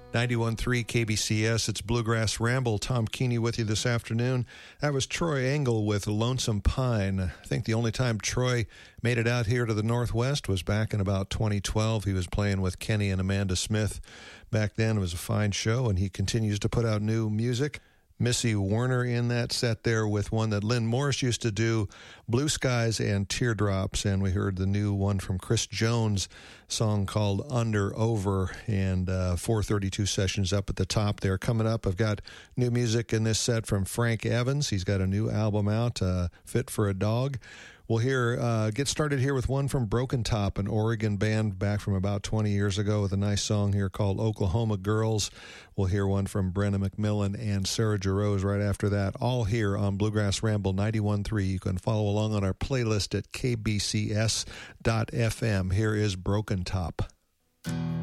91.3 KBCS, it's Bluegrass Ramble. Tom Keeney with you this afternoon. That was Troy Engel with Lonesome Pine. I think the only time Troy made it out here to the Northwest was back in about 2012. He was playing with Kenny and Amanda Smith. Back then it was a fine show, and he continues to put out new music. Missy Werner in that set there with one that Lynn Morris used to do, Blue Skies and Teardrops, and we heard the new one from Chris Jones, song called Under Over, and 432 sessions up at the top there. Coming up, I've got new music in this set from Frank Evans. He's got a new album out, Fit for a Dog. We'll get started here with one from Broken Top, an Oregon band back from about 20 years ago with a nice song here called Oklahoma Girls. We'll hear one from Brenna McMillan and Sarah Jarosz right after that, all here on Bluegrass Ramble 91.3. You can follow along on our playlist at kbcs.fm. Here is Broken Top.